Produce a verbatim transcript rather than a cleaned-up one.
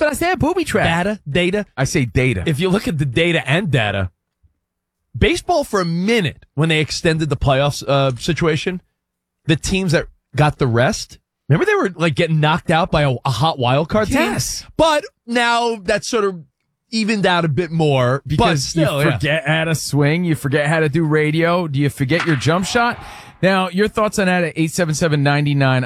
what I said, booby trap. Data, data. I say data. If you look at the data and data, baseball for a minute, when they extended the playoffs uh, situation, the teams that got the rest, remember they were like getting knocked out by a, a hot wild card team? Yes. But now that's sort of evened out a bit more. Because still, you yeah. forget how to swing, you forget how to do radio, do you forget your jump shot? Now, your thoughts on that at eight seven seven, nine nine